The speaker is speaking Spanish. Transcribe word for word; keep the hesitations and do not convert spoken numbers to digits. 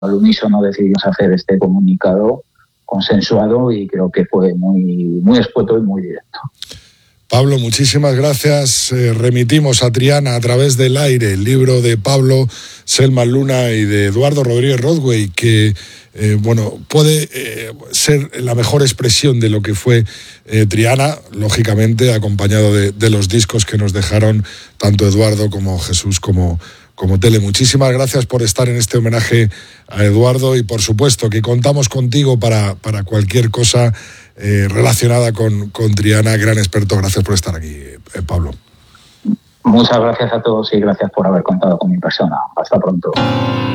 al unísono decidimos hacer este comunicado consensuado y creo que fue muy, muy escueto y muy directo. Pablo, muchísimas gracias. Eh, remitimos a Triana a través del aire, el libro de Pablo Selman Luna y de Eduardo Rodríguez Rodway, que eh, bueno, puede eh, ser la mejor expresión de lo que fue eh, Triana, lógicamente acompañado de, de los discos que nos dejaron tanto Eduardo como Jesús como, como Tele. Muchísimas gracias por estar en este homenaje a Eduardo y por supuesto que contamos contigo para, para cualquier cosa Eh, relacionada con, con Triana, gran experto. Gracias por estar aquí, eh, Pablo. Muchas gracias a todos y gracias por haber contado con mi persona. Hasta pronto.